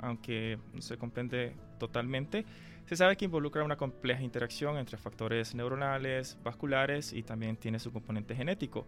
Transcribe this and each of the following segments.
aunque no se comprende totalmente, se sabe que involucra una compleja interacción entre factores neuronales, vasculares y también tiene su componente genético.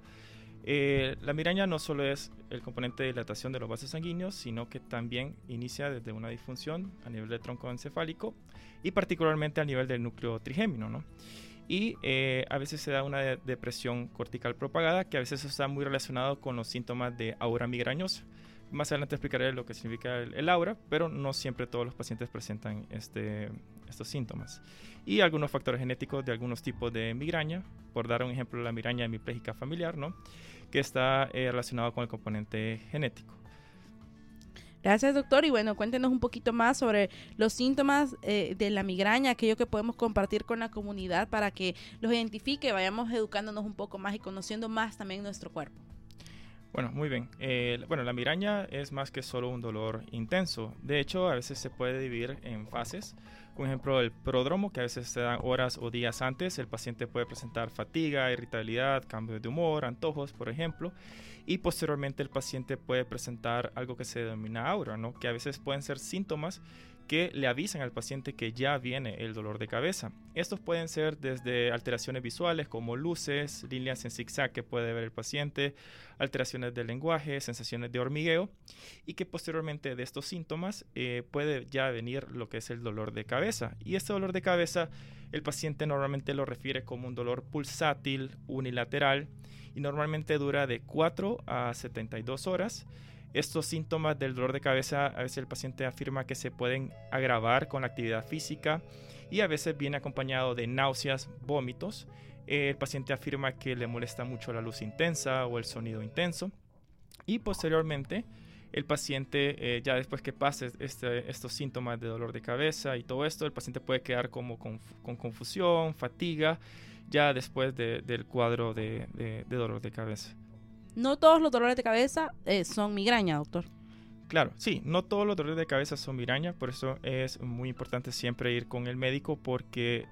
La migraña no solo es el componente de dilatación de los vasos sanguíneos, sino que también inicia desde una disfunción a nivel del tronco encefálico y particularmente a nivel del núcleo trigémino, ¿no? Y a veces se da una depresión cortical propagada, que a veces está muy relacionado con los síntomas de aura migrañosa. Más adelante explicaré lo que significa el aura, pero no siempre todos los pacientes presentan estos síntomas. Y algunos factores genéticos de algunos tipos de migraña, por dar un ejemplo, la migraña hemipléjica familiar, ¿no? Que está relacionado con el componente genético. Gracias, doctor. Y bueno, cuéntenos un poquito más sobre los síntomas de la migraña, aquello que podemos compartir con la comunidad para que los identifique, vayamos educándonos un poco más y conociendo más también nuestro cuerpo. Bueno, muy bien. La migraña es más que solo un dolor intenso. De hecho, a veces se puede dividir en fases. Por ejemplo, el prodromo, que a veces se da horas o días antes. El paciente puede presentar fatiga, irritabilidad, cambios de humor, antojos, por ejemplo. Y posteriormente el paciente puede presentar algo que se denomina aura, ¿no? Que a veces pueden ser síntomas que le avisan al paciente que ya viene el dolor de cabeza. Estos pueden ser desde alteraciones visuales como luces, líneas en zigzag que puede ver el paciente, alteraciones del lenguaje, sensaciones de hormigueo, y que posteriormente de estos síntomas puede ya venir lo que es el dolor de cabeza. Y este dolor de cabeza el paciente normalmente lo refiere como un dolor pulsátil, unilateral, y normalmente dura de 4 a 72 horas. Estos síntomas del dolor de cabeza a veces el paciente afirma que se pueden agravar con la actividad física y a veces viene acompañado de náuseas, vómitos. El paciente afirma que le molesta mucho la luz intensa o el sonido intenso y posteriormente el paciente ya después que pase estos síntomas de dolor de cabeza y todo esto, el paciente puede quedar como con confusión, fatiga ya después del cuadro de dolor de cabeza. No todos los dolores de cabeza son migraña, doctor. Claro, sí, no todos los dolores de cabeza son migraña, por eso es muy importante siempre ir con el médico porque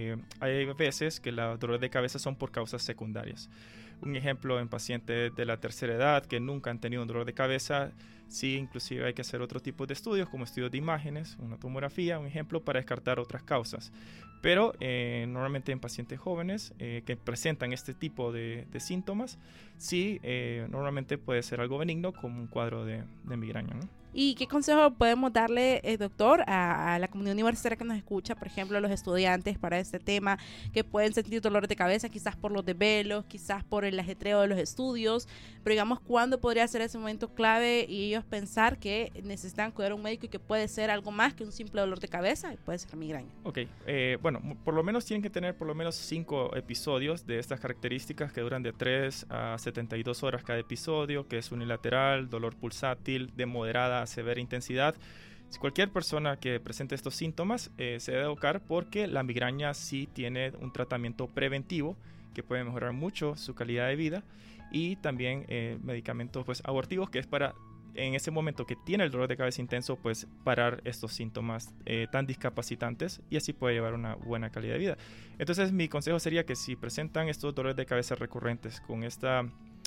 hay veces que los dolores de cabeza son por causas secundarias. Un ejemplo en pacientes de la tercera edad que nunca han tenido un dolor de cabeza, sí, inclusive hay que hacer otro tipo de estudios como estudios de imágenes, una tomografía, un ejemplo para descartar otras causas. Pero normalmente en pacientes jóvenes que presentan este tipo de síntomas, sí, normalmente puede ser algo benigno como un cuadro de migraña, ¿no? ¿Y qué consejo podemos darle, doctor, a la comunidad universitaria que nos escucha, por ejemplo, a los estudiantes para este tema, que pueden sentir dolores de cabeza, quizás por los desvelos, quizás por el ajetreo de los estudios, pero digamos, ¿cuándo podría ser ese momento clave y ellos pensar que necesitan cuidar a un médico y que puede ser algo más que un simple dolor de cabeza y puede ser migraña? Ok, bueno, por lo menos tienen que tener por lo menos 5 episodios de estas características que duran de 3 a 72 horas cada episodio, que es unilateral, dolor pulsátil, de moderada a severa intensidad. Si cualquier persona que presente estos síntomas se debe educar porque la migraña sí tiene un tratamiento preventivo que puede mejorar mucho su calidad de vida y también medicamentos pues abortivos que es para en ese momento que tiene el dolor de cabeza intenso pues parar estos síntomas tan discapacitantes y así puede llevar una buena calidad de vida. Entonces mi consejo sería que si presentan estos dolores de cabeza recurrentes con esta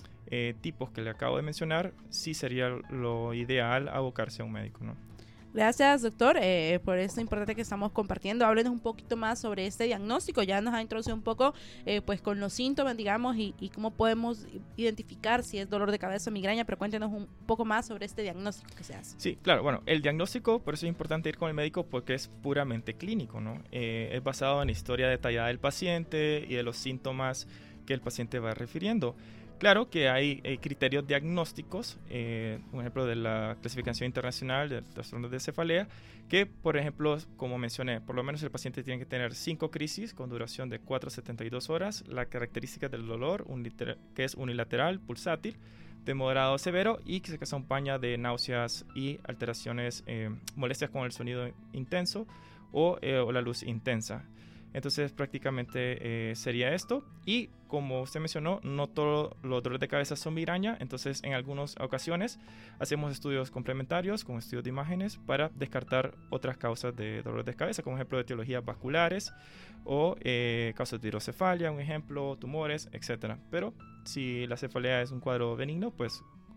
tipos que le acabo de mencionar, sí sería lo ideal abocarse a un médico, ¿no? Gracias, doctor, por esto importante que estamos compartiendo. Háblenos un poquito más sobre este diagnóstico. Ya nos ha introducido un poco pues con los síntomas, digamos, y cómo podemos identificar si es dolor de cabeza o migraña, pero cuéntenos un poco más sobre este diagnóstico que se hace. Sí, claro, bueno, el diagnóstico, por eso es importante ir con el médico porque es puramente clínico, ¿no? Es basado en la historia detallada del paciente y de los síntomas que el paciente va refiriendo. Claro que hay criterios diagnósticos, un ejemplo de la clasificación internacional de trastornos de cefalea, que por ejemplo, como mencioné, por lo menos el paciente tiene que tener 5 crisis con duración de 4 a 72 horas, la característica del dolor, que es unilateral, pulsátil, de moderado a severo y que se acompaña de náuseas y alteraciones, molestias con el sonido intenso o la luz intensa. Entonces prácticamente sería esto y como usted mencionó, no todos los dolores de cabeza son migraña, entonces en algunas ocasiones hacemos estudios complementarios con estudios de imágenes para descartar otras causas de dolores de cabeza, como ejemplo de etiologías vasculares o causas de hidrocefalia, un ejemplo, tumores, etc. Pero si la cefalea es un cuadro benigno, pues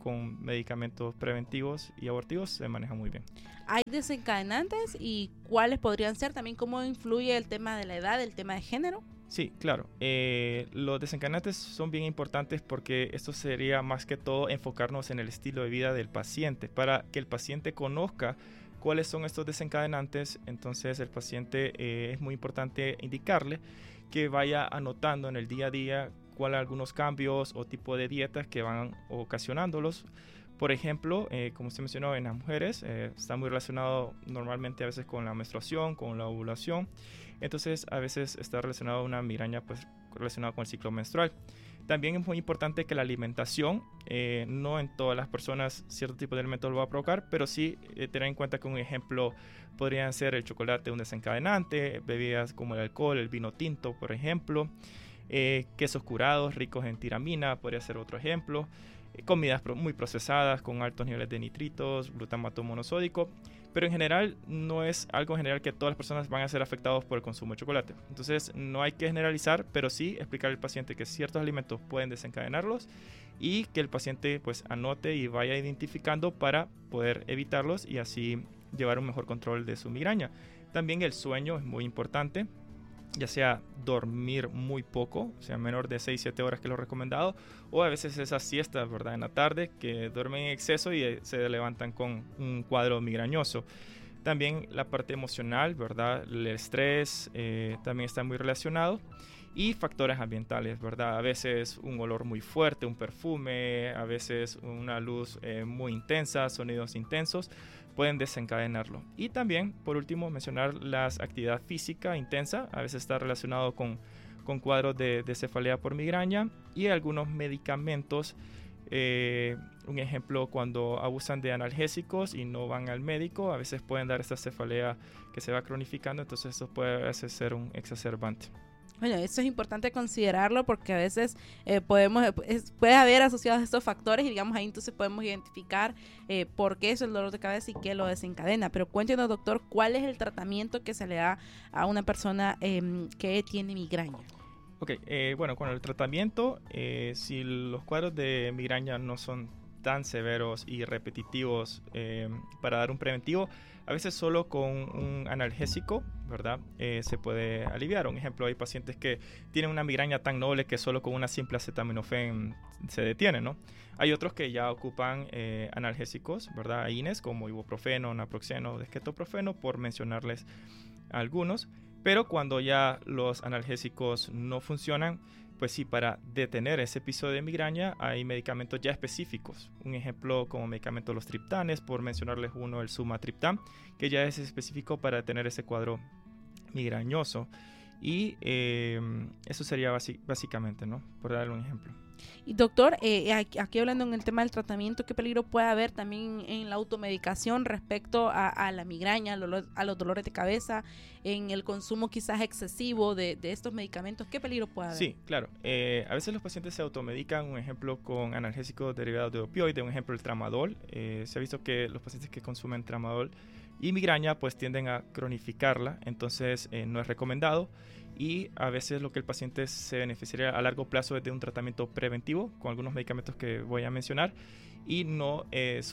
con medicamentos preventivos y abortivos se maneja muy bien. ¿Hay desencadenantes y cuáles podrían ser? También cómo influye el tema de la edad, el tema de género. Sí, claro. Los desencadenantes son bien importantes porque esto sería más que todo enfocarnos en el estilo de vida del paciente para que el paciente conozca cuáles son estos desencadenantes. Entonces el paciente es muy importante indicarle que vaya anotando en el día a día cuáles algunos cambios o tipo de dietas que van ocasionándolos. Por ejemplo, como usted mencionó, en las mujeres está muy relacionado normalmente a veces con la menstruación, con la ovulación. Entonces a veces está relacionado a una migraña pues, relacionada con el ciclo menstrual. También es muy importante que la alimentación, no en todas las personas cierto tipo de alimento lo va a provocar, pero sí tener en cuenta que un ejemplo podrían ser el chocolate un desencadenante, bebidas como el alcohol, el vino tinto, por ejemplo, quesos curados ricos en tiramina podría ser otro ejemplo, comidas muy procesadas con altos niveles de nitritos, glutamato monosódico, pero en general no es algo general que todas las personas van a ser afectados por el consumo de chocolate. Entonces no hay que generalizar, pero sí explicar al paciente que ciertos alimentos pueden desencadenarlos y que el paciente pues anote y vaya identificando para poder evitarlos y así llevar un mejor control de su migraña. También el sueño es muy importante, ya sea dormir muy poco, o sea, menor de 6-7 horas que lo recomendado, o a veces esas siestas, ¿verdad?, en la tarde, que duermen en exceso y se levantan con un cuadro migrañoso. También la parte emocional, ¿verdad?, el estrés también está muy relacionado. Y factores ambientales, ¿verdad? A veces un olor muy fuerte, un perfume, a veces una luz muy intensa, sonidos intensos, pueden desencadenarlo. Y también, por último, mencionar la actividad física intensa, a veces está relacionado con cuadros de cefalea por migraña y algunos medicamentos. Un ejemplo, cuando abusan de analgésicos y no van al médico, a veces pueden dar esta cefalea que se va cronificando, entonces eso puede ser un exacerbante. Bueno, eso es importante considerarlo porque a veces puede haber asociados estos factores y digamos ahí entonces podemos identificar por qué es el dolor de cabeza y qué lo desencadena. Pero cuéntenos, doctor, ¿cuál es el tratamiento que se le da a una persona que tiene migraña? Ok, bueno, con el tratamiento, si los cuadros de migraña no son tan severos y repetitivos para dar un preventivo, a veces solo con un analgésico, ¿verdad? Se puede aliviar. Un ejemplo, hay pacientes que tienen una migraña tan noble que solo con una simple acetaminofén se detiene, ¿no? Hay otros que ya ocupan analgésicos, ¿verdad? AINES como ibuprofeno, naproxeno, desquetoprofeno, por mencionarles algunos. Pero cuando ya los analgésicos no funcionan, pues sí, para detener ese episodio de migraña hay medicamentos ya específicos. Un ejemplo como medicamento los triptanes, por mencionarles uno, el sumatriptán, que ya es específico para detener ese cuadro migrañoso. Y eso sería básicamente, ¿no? Por darle un ejemplo. Y doctor, aquí hablando en el tema del tratamiento, ¿qué peligro puede haber también en la automedicación respecto a la migraña, a los dolores de cabeza, en el consumo quizás excesivo de estos medicamentos? ¿Qué peligro puede haber? Sí, claro. A veces los pacientes se automedican, un ejemplo con analgésicos derivados de opioides, un ejemplo el tramadol. Se ha visto que los pacientes que consumen tramadol y migraña pues tienden a cronificarla, entonces no es recomendado. Y a veces lo que el paciente se beneficiaría a largo plazo es de un tratamiento preventivo con algunos medicamentos que voy a mencionar y no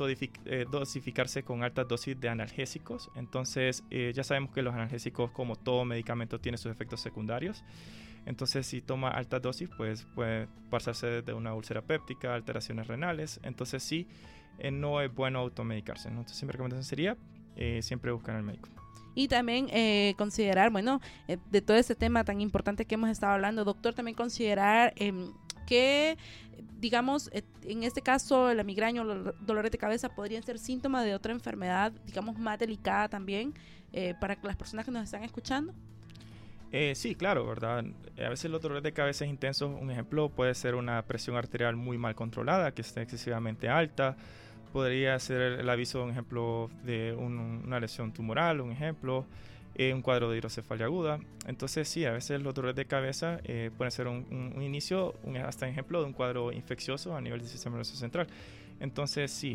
dosificarse con altas dosis de analgésicos. Entonces ya sabemos que los analgésicos, como todo medicamento, tienen sus efectos secundarios. Entonces si toma altas dosis pues puede pasarse de una úlcera péptica, alteraciones renales. Entonces sí, no es bueno automedicarse, ¿no? Entonces mi recomendación sería siempre buscar al médico. Y también considerar, bueno, de todo este tema tan importante que hemos estado hablando, doctor, también considerar que, digamos, en este caso la migraña o los dolores de cabeza podrían ser síntomas de otra enfermedad, digamos, más delicada también para las personas que nos están escuchando. Sí, claro, ¿verdad? A veces los dolores de cabeza intensos, un ejemplo puede ser una presión arterial muy mal controlada, que esté excesivamente alta. Podría ser el aviso, un ejemplo, de una lesión tumoral, un ejemplo, un cuadro de hidrocefalia aguda. Entonces sí, a veces los dolores de cabeza pueden ser un inicio, hasta ejemplo de un cuadro infeccioso a nivel del sistema nervioso central. Entonces sí,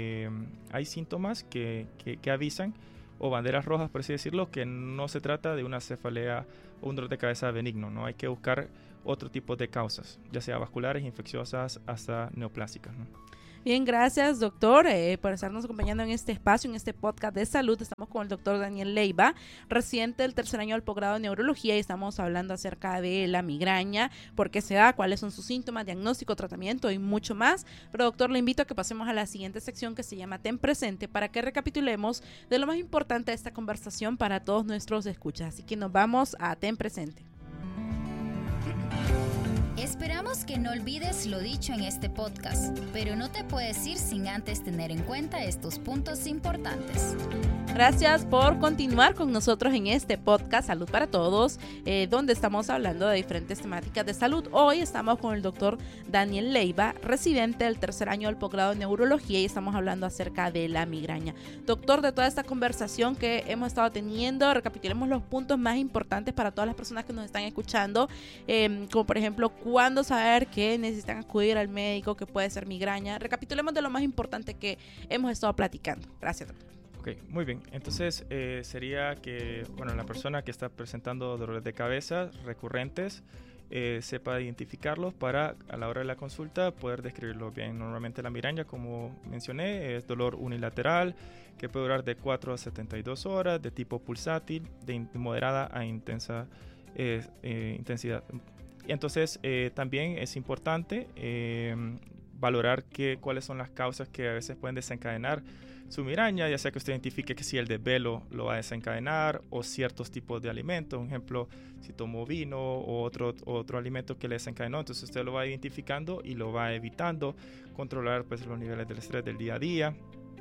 hay síntomas que avisan, o banderas rojas, por así decirlo, que no se trata de una cefalea o un dolor de cabeza benigno, ¿no? Hay que buscar otro tipo de causas, ya sea vasculares, infecciosas, hasta neoplásicas, ¿no? Bien, gracias doctor por estarnos acompañando en este espacio, en este podcast de salud. Estamos con el doctor Daniel Leiva, residente del tercer año del posgrado de neurología, y estamos hablando acerca de la migraña, por qué se da, cuáles son sus síntomas, diagnóstico, tratamiento y mucho más. Pero doctor, le invito a que pasemos a la siguiente sección que se llama Ten Presente, para que recapitulemos de lo más importante de esta conversación para todos nuestros escuchas. Así que nos vamos a Ten Presente. Esperamos que no olvides lo dicho en este podcast, pero no te puedes ir sin antes tener en cuenta estos puntos importantes. Gracias por continuar con nosotros en este podcast Salud para Todos, donde estamos hablando de diferentes temáticas de salud. Hoy estamos con el doctor Daniel Leiva, residente del tercer año del posgrado de neurología, y estamos hablando acerca de la migraña. Doctor, de toda esta conversación que hemos estado teniendo, recapitulemos los puntos más importantes para todas las personas que nos están escuchando, como por ejemplo, cuándo saber que necesitan acudir al médico, que puede ser migraña. Recapitulemos de lo más importante que hemos estado platicando. Gracias, doctor. Ok, muy bien. Entonces sería que la persona que está presentando dolores de cabeza recurrentes sepa identificarlos para, a la hora de la consulta, poder describirlo bien. Normalmente la migraña, como mencioné, es dolor unilateral que puede durar de 4 a 72 horas, de tipo pulsátil, de moderada a intensa intensidad. Entonces también es importante valorar cuáles son las causas que a veces pueden desencadenar su migraña, ya sea que usted identifique que si el desvelo lo va a desencadenar, o ciertos tipos de alimentos, por ejemplo, si tomó vino o otro alimento que le desencadenó. Entonces usted lo va identificando y lo va evitando, controlar pues los niveles del estrés del día a día.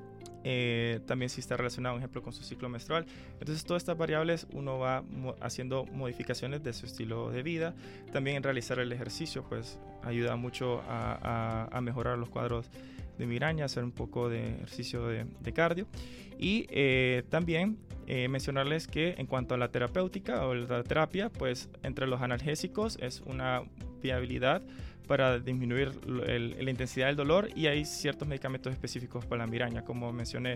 También si está relacionado, por ejemplo, con su ciclo menstrual. Entonces todas estas variables uno va haciendo modificaciones de su estilo de vida. También en realizar el ejercicio pues ayuda mucho a mejorar los cuadros de migraña, hacer un poco de ejercicio de cardio. Y también mencionarles que en cuanto a la terapéutica o la terapia, pues entre los analgésicos es una viabilidad para disminuir la intensidad del dolor, y hay ciertos medicamentos específicos para la migraña, como mencioné,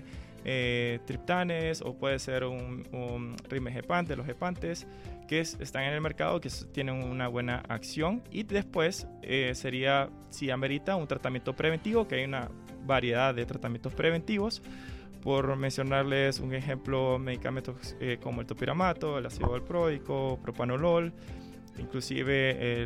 triptanes, o puede ser un rimegepant de los gepantes que están en el mercado, que tienen una buena acción. Y después sería, si amerita, un tratamiento preventivo, que hay una variedad de tratamientos preventivos. Por mencionarles un ejemplo, medicamentos como el topiramato, el ácido valproico, propanolol, inclusive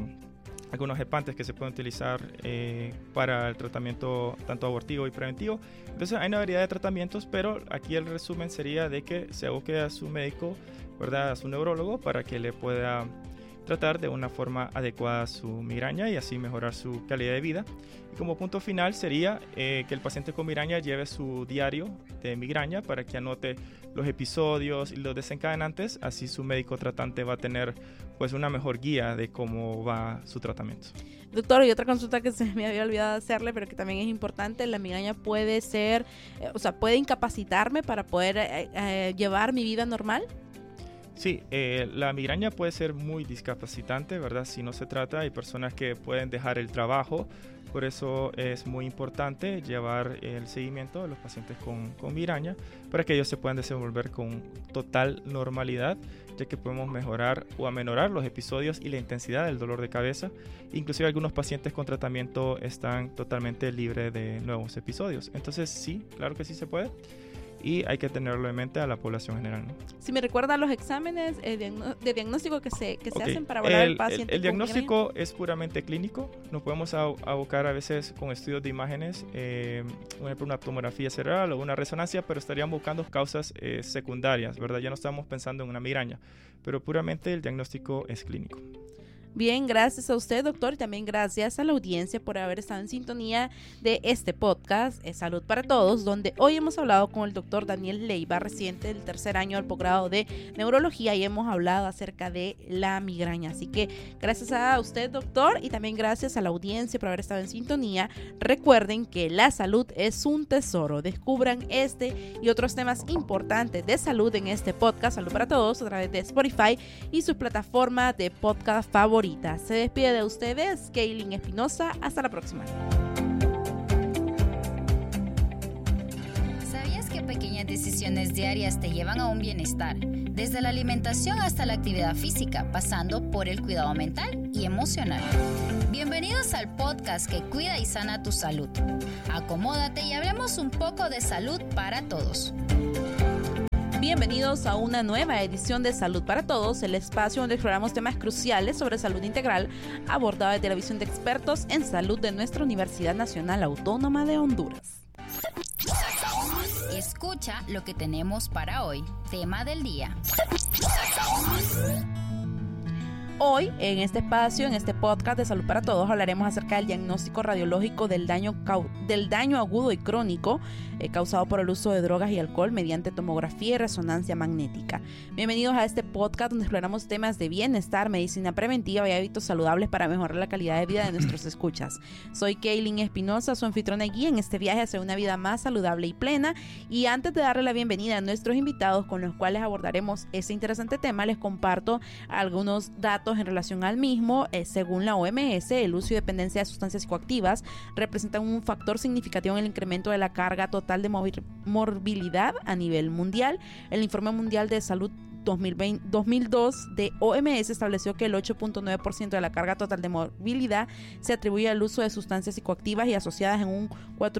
algunos gepantes que se pueden utilizar para el tratamiento tanto abortivo y preventivo. Entonces hay una variedad de tratamientos, pero aquí el resumen sería de que se aboque a su médico, ¿verdad?, a su neurólogo, para que le pueda tratar de una forma adecuada su migraña y así mejorar su calidad de vida. Y como punto final sería que el paciente con migraña lleve su diario de migraña para que anote los episodios y los desencadenantes. Así su médico tratante va a tener pues una mejor guía de cómo va su tratamiento. Doctor, y otra consulta que se me había olvidado hacerle, pero que también es importante: la migraña puede ser, puede incapacitarme para poder llevar mi vida normal. Sí, la migraña puede ser muy discapacitante, ¿verdad? Si no se trata, hay personas que pueden dejar el trabajo. Por eso es muy importante llevar el seguimiento de los pacientes con migraña, para que ellos se puedan desenvolver con total normalidad, ya que podemos mejorar o aminorar los episodios y la intensidad del dolor de cabeza. Inclusive algunos pacientes con tratamiento están totalmente libres de nuevos episodios. Entonces sí, claro que sí se puede. Y hay que tenerlo en mente a la población general, ¿no? Si me recuerdan los exámenes de diagnóstico que se hacen para evaluar al paciente. El diagnóstico es puramente clínico. Nos podemos abocar a veces con estudios de imágenes, por ejemplo una tomografía cerebral o una resonancia, pero estarían buscando causas secundarias, ¿verdad? Ya no estamos pensando en una migraña, pero puramente el diagnóstico es clínico. Bien, gracias a usted, doctor, y también gracias a la audiencia por haber estado en sintonía de este podcast Salud para Todos, donde hoy hemos hablado con el doctor Daniel Leiva, residente del tercer año del posgrado de neurología, y hemos hablado acerca de la migraña. Así que gracias a usted, doctor, y también gracias a la audiencia por haber estado en sintonía. Recuerden que la salud es un tesoro. Descubran este y otros temas importantes de salud en este podcast Salud para Todos a través de Spotify y su plataforma de podcast favorita. Se despide de ustedes Kaylin Espinosa. Hasta la próxima. ¿Sabías que pequeñas decisiones diarias te llevan a un bienestar, desde la alimentación hasta la actividad física, pasando por el cuidado mental y emocional. Bienvenidos al podcast que cuida y sana tu salud. Acomódate y hablemos un poco de salud para todos. Bienvenidos a una nueva edición de Salud para Todos, el espacio donde exploramos temas cruciales sobre salud integral abordados desde la visión de expertos en salud de nuestra Universidad Nacional Autónoma de Honduras. Escucha lo que tenemos para hoy. Tema del día. Hoy, en este espacio, en este podcast de Salud para Todos, hablaremos acerca del diagnóstico radiológico del daño agudo y crónico causado por el uso de drogas y alcohol mediante tomografía y resonancia magnética. Bienvenidos a este podcast donde exploramos temas de bienestar, medicina preventiva y hábitos saludables para mejorar la calidad de vida de nuestros escuchas. Soy Kaylin Espinosa, su anfitriona y guía en este viaje hacia una vida más saludable y plena. Y antes de darle la bienvenida a nuestros invitados con los cuales abordaremos este interesante tema, les comparto algunos datos en relación al mismo. Según la OMS, el uso y dependencia de sustancias psicoactivas representan un factor significativo en el incremento de la carga total de morbilidad a nivel mundial. El Informe Mundial de Salud 2002 de OMS estableció que el 8.9% de la carga total de morbilidad se atribuye al uso de sustancias psicoactivas y asociadas en un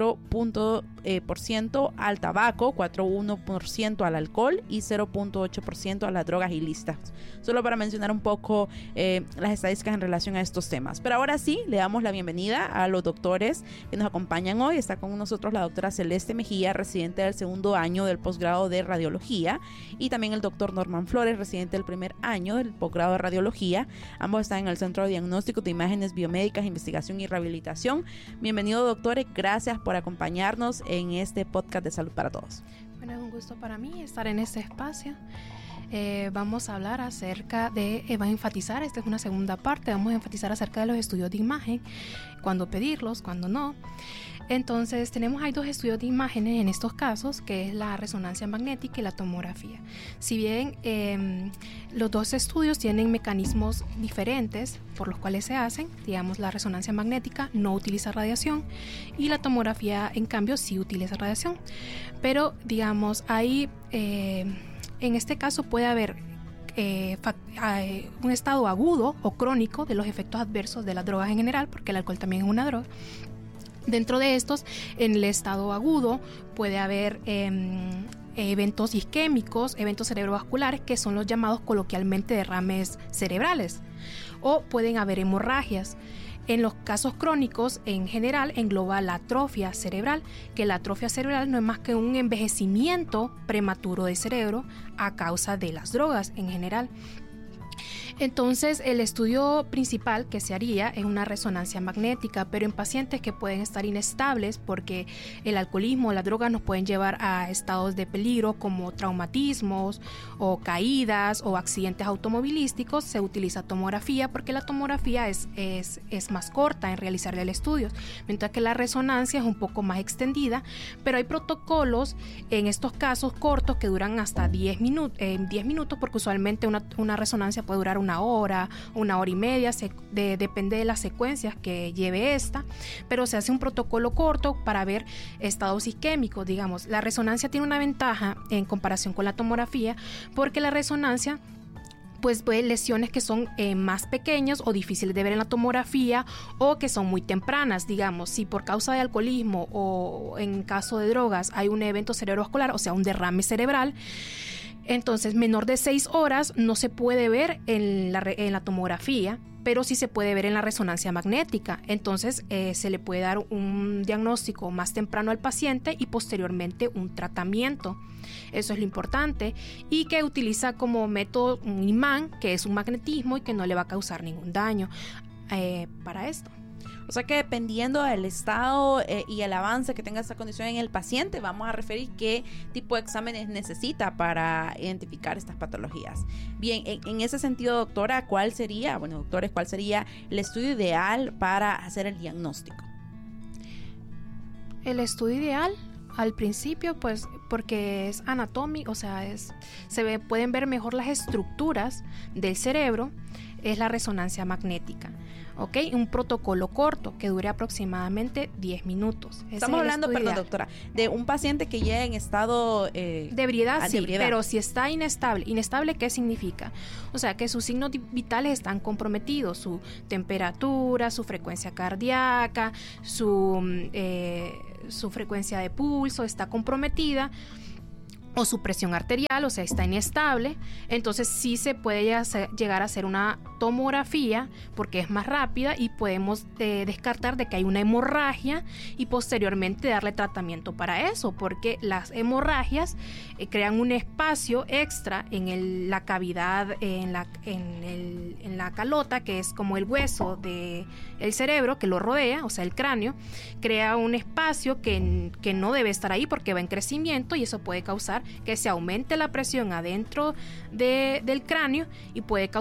4% al tabaco, 4.1% al alcohol y 0.8% a las drogas ilícitas. Solo para mencionar un poco las estadísticas en relación a estos temas. Pero ahora sí, le damos la bienvenida a los doctores que nos acompañan hoy. Está con nosotros la doctora Celeste Mejía, residente del segundo año del posgrado de radiología, y también el doctor Norman Flores, residente del primer año del posgrado de radiología. Ambos están en el Centro de Diagnóstico de Imágenes Biomédicas, Investigación y Rehabilitación. Bienvenidos, doctores. Gracias por acompañarnos en este podcast de Salud para Todos. Bueno, es un gusto para mí estar en este espacio. Vamos a hablar acerca de, va a enfatizar, esta es una segunda parte, vamos a enfatizar acerca de los estudios de imagen, cuándo pedirlos, cuándo no. Entonces tenemos ahí dos estudios de imágenes en estos casos, que es la resonancia magnética y la tomografía. Si bien los dos estudios tienen mecanismos diferentes por los cuales se hacen, digamos la resonancia magnética no utiliza radiación y la tomografía en cambio sí utiliza radiación. Pero digamos ahí en este caso puede haber un estado agudo o crónico de los efectos adversos de las drogas en general, porque el alcohol también es una droga. Dentro de estos, en el estado agudo puede haber eventos isquémicos, eventos cerebrovasculares, que son los llamados coloquialmente derrames cerebrales, o pueden haber hemorragias. En los casos crónicos, en general, engloba la atrofia cerebral, que la atrofia cerebral no es más que un envejecimiento prematuro del cerebro a causa de las drogas en general. Entonces, el estudio principal que se haría es una resonancia magnética, pero en pacientes que pueden estar inestables porque el alcoholismo o las drogas nos pueden llevar a estados de peligro como traumatismos o caídas o accidentes automovilísticos, se utiliza tomografía porque la tomografía es más corta en realizar el estudio, mientras que la resonancia es un poco más extendida, pero hay protocolos en estos casos cortos que duran hasta 10 minutos, porque usualmente una resonancia puede durar una hora y media, depende de las secuencias que lleve esta, pero se hace un protocolo corto para ver estados isquémicos. Digamos, la resonancia tiene una ventaja en comparación con la tomografía, porque la resonancia pues ve lesiones que son más pequeñas o difíciles de ver en la tomografía o que son muy tempranas. Digamos, si por causa de alcoholismo o en caso de drogas hay un evento cerebrovascular, o sea, un derrame cerebral, entonces menor de 6 horas no se puede ver en la tomografía, pero sí se puede ver en la resonancia magnética. Entonces se le puede dar un diagnóstico más temprano al paciente y posteriormente un tratamiento. Eso es lo importante, y que utiliza como método un imán, que es un magnetismo y que no le va a causar ningún daño para esto. O sea que dependiendo del estado y el avance que tenga esta condición en el paciente, vamos a referir qué tipo de exámenes necesita para identificar estas patologías. Bien, en ese sentido, doctora, ¿cuál sería el estudio ideal para hacer el diagnóstico? El estudio ideal al principio, pues porque es anatómico, o sea, pueden ver mejor las estructuras del cerebro, es la resonancia magnética. ¿Ok? Un protocolo corto que dure aproximadamente 10 minutos. Estamos hablando, perdón, doctora, de un paciente que llega en estado de ebriedad, sí, pero si está inestable. ¿Inestable qué significa? O sea, que sus signos vitales están comprometidos, su temperatura, su frecuencia cardíaca, su frecuencia de pulso está comprometida, o su presión arterial, o sea, está inestable. Entonces sí se puede llegar a hacer una tomografía porque es más rápida y podemos descartar de que hay una hemorragia y posteriormente darle tratamiento para eso, porque las hemorragias crean un espacio extra en la cavidad, en la calota, que es como el hueso del cerebro que lo rodea, o sea, el cráneo, crea un espacio que no debe estar ahí porque va en crecimiento, y eso puede causar que se aumente la presión adentro del cráneo y puede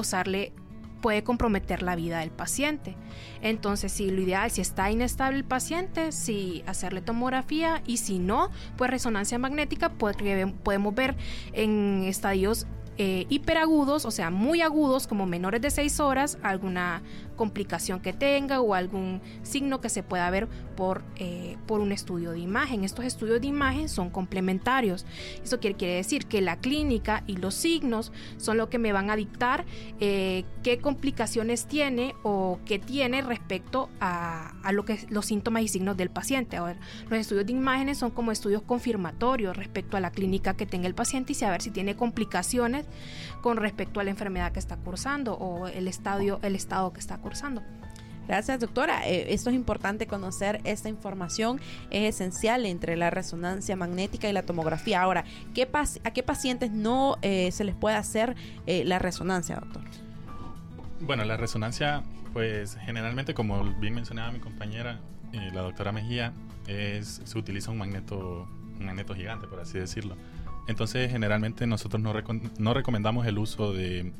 comprometer la vida del paciente. Entonces, si lo ideal, si está inestable el paciente, sí hacerle tomografía, y si no, pues resonancia magnética, porque podemos ver en estadios hiperagudos, o sea, muy agudos, como menores de 6 horas, alguna complicación que tenga o algún signo que se pueda ver por un estudio de imagen. Estos estudios de imagen son complementarios. Eso quiere decir que la clínica y los signos son lo que me van a dictar qué complicaciones tiene o qué tiene respecto a los síntomas y signos del paciente. Ahora, los estudios de imágenes son como estudios confirmatorios respecto a la clínica que tenga el paciente y saber si tiene complicaciones con respecto a la enfermedad que está cursando o el estado que está cursando. Gracias, doctora. Esto es importante conocer, esta información es esencial entre la resonancia magnética y la tomografía. Ahora, ¿a qué pacientes no se les puede hacer la resonancia, doctor? Bueno, la resonancia, pues generalmente, como bien mencionaba mi compañera, la doctora Mejía, se utiliza un magneto gigante, por así decirlo. Entonces, generalmente nosotros no recomendamos el uso de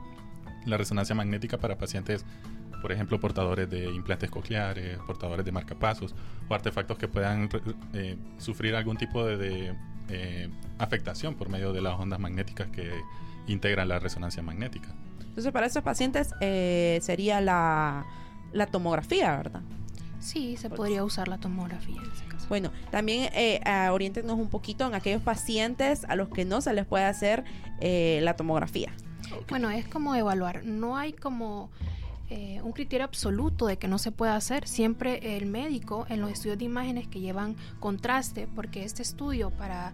la resonancia magnética para pacientes, por ejemplo, portadores de implantes cocleares, portadores de marcapasos o artefactos que puedan sufrir algún tipo de afectación por medio de las ondas magnéticas que integran la resonancia magnética. Entonces, para esos pacientes sería la tomografía, ¿verdad? Sí, se podría usar la tomografía en ese caso. Bueno, también oriéntenos un poquito en aquellos pacientes a los que no se les puede hacer la tomografía. Okay. Bueno, es como evaluar. No hay como un criterio absoluto de que no se pueda hacer. Siempre el médico, en los estudios de imágenes que llevan contraste, porque este estudio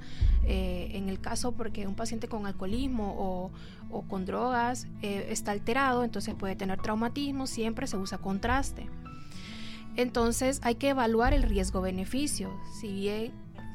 en el caso porque un paciente con alcoholismo o con drogas está alterado, entonces puede tener traumatismo, siempre se usa contraste. Entonces hay que evaluar el riesgo-beneficio. Si bien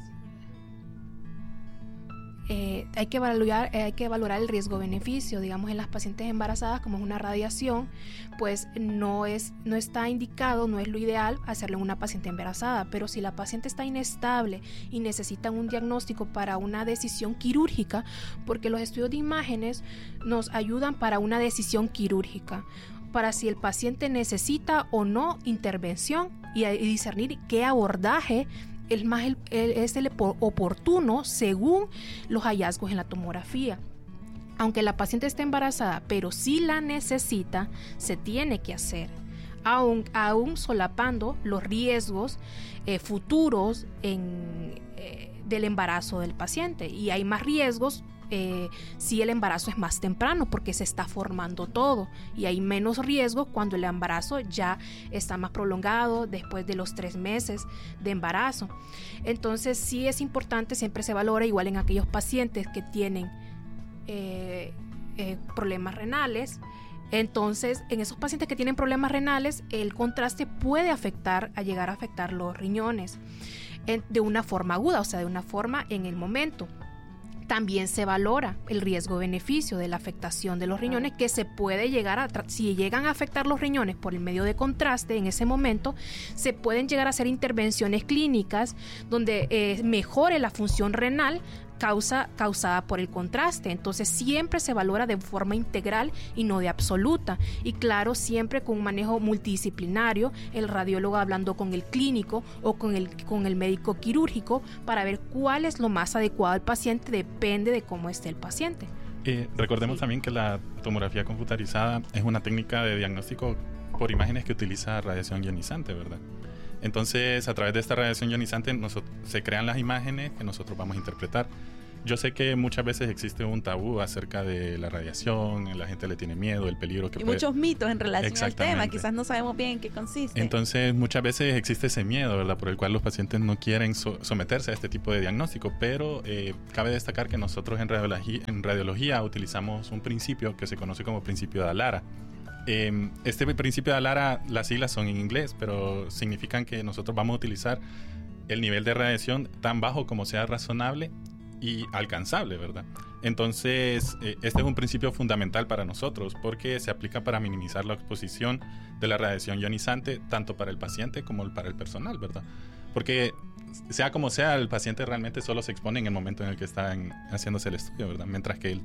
hay que evaluar el riesgo-beneficio, digamos, en las pacientes embarazadas, como es una radiación, pues no está indicado, no es lo ideal hacerlo en una paciente embarazada. Pero si la paciente está inestable y necesita un diagnóstico para una decisión quirúrgica, porque los estudios de imágenes nos ayudan para una decisión quirúrgica, para si el paciente necesita o no intervención y discernir qué abordaje es el oportuno según los hallazgos en la tomografía. Aunque la paciente esté embarazada, pero si la necesita, se tiene que hacer, aún solapando los riesgos futuros del embarazo del paciente. Y hay más riesgos si el embarazo es más temprano, porque se está formando todo, y hay menos riesgo cuando el embarazo ya está más prolongado, después de los 3 meses de embarazo. Entonces sí es importante, siempre se valora igual en aquellos pacientes que tienen problemas renales. Entonces, en esos pacientes que tienen problemas renales, el contraste puede llegar a afectar los riñones de una forma aguda, o sea, de una forma en el momento. También se valora el riesgo-beneficio de la afectación de los riñones, que se puede llegar si llegan a afectar los riñones por el medio de contraste, en ese momento se pueden llegar a hacer intervenciones clínicas donde mejore la función renal causada por el contraste. Entonces siempre se valora de forma integral y no de absoluta. Y claro, siempre con un manejo multidisciplinario, el radiólogo hablando con el clínico o con el médico quirúrgico para ver cuál es lo más adecuado al paciente, depende de cómo esté el paciente. Recordemos también que la tomografía computarizada es una técnica de diagnóstico por imágenes que utiliza radiación ionizante, ¿verdad? Entonces, a través de esta radiación ionizante se crean las imágenes que nosotros vamos a interpretar. Yo sé que muchas veces existe un tabú acerca de la radiación, la gente le tiene miedo, el peligro que y puede... muchos mitos en relación al tema, quizás no sabemos bien en qué consiste. Entonces, muchas veces existe ese miedo, ¿verdad?, por el cual los pacientes no quieren someterse a este tipo de diagnóstico, pero cabe destacar que nosotros en radiología utilizamos un principio que se conoce como principio de Alara. Este principio de Alara, las siglas son en inglés, pero significan que nosotros vamos a utilizar el nivel de radiación tan bajo como sea razonable y alcanzable, ¿verdad? Entonces, este es un principio fundamental para nosotros porque se aplica para minimizar la exposición de la radiación ionizante tanto para el paciente como para el personal, ¿verdad? Porque sea como sea, el paciente realmente solo se expone en el momento en el que está haciéndose el estudio, ¿verdad? Mientras que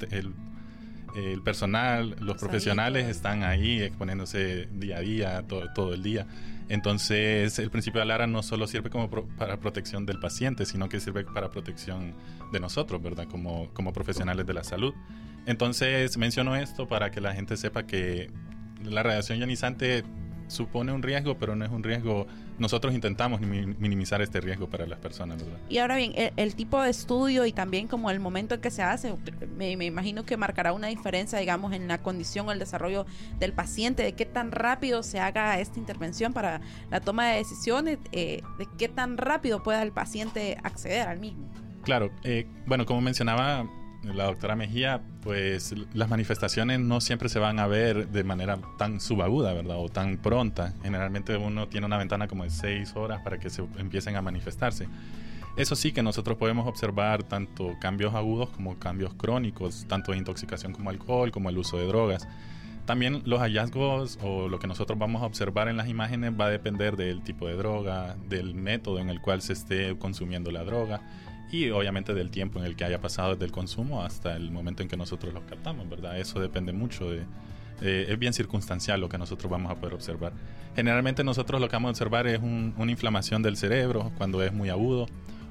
el personal, los profesionales están ahí exponiéndose día a día, todo el día. Entonces, el principio de Alara no solo sirve como para protección del paciente, sino que sirve para protección de nosotros, ¿verdad? Como profesionales de la salud. Entonces, menciono esto para que la gente sepa que la radiación ionizante supone un riesgo, pero no es un riesgo. Nosotros intentamos minimizar este riesgo para las personas, ¿verdad? Y ahora bien, el tipo de estudio y también como el momento en que se hace, me imagino que marcará una diferencia, digamos, en la condición o el desarrollo del paciente, de qué tan rápido se haga esta intervención para la toma de decisiones, de qué tan rápido pueda el paciente acceder al mismo. Claro, bueno, como mencionaba la doctora Mejía, pues las manifestaciones no siempre se van a ver de manera tan subaguda, ¿verdad? O tan pronta. Generalmente uno tiene una ventana como de 6 horas para que se empiecen a manifestarse. Eso sí que nosotros podemos observar tanto cambios agudos como cambios crónicos, tanto de intoxicación como alcohol, como el uso de drogas. También los hallazgos o lo que nosotros vamos a observar en las imágenes va a depender del tipo de droga, del método en el cual se esté consumiendo la droga y obviamente del tiempo en el que haya pasado desde el consumo hasta el momento en que nosotros los captamos, ¿verdad? Eso depende mucho es bien circunstancial lo que nosotros vamos a poder observar. Generalmente nosotros lo que vamos a observar es una inflamación del cerebro cuando es muy agudo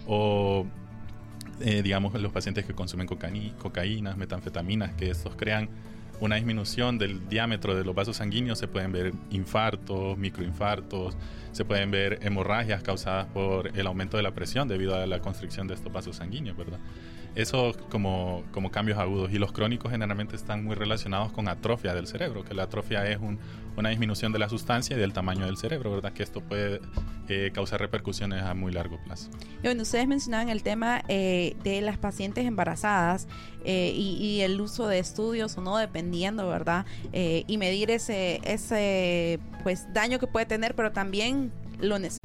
o digamos los pacientes que consumen cocaínas, metanfetaminas, que estos crean una disminución del diámetro de los vasos sanguíneos, se pueden ver infartos, microinfartos, se pueden ver hemorragias causadas por el aumento de la presión debido a la constricción de estos vasos sanguíneos, ¿verdad? Eso como cambios agudos. Y los crónicos generalmente están muy relacionados con atrofia del cerebro, que la atrofia es una disminución de la sustancia y del tamaño del cerebro, ¿verdad? Que esto puede causar repercusiones a muy largo plazo. Y bueno, ustedes mencionaban el tema de las pacientes embarazadas y el uso de estudios o no, dependiendo, ¿verdad? Y medir ese pues daño que puede tener, pero también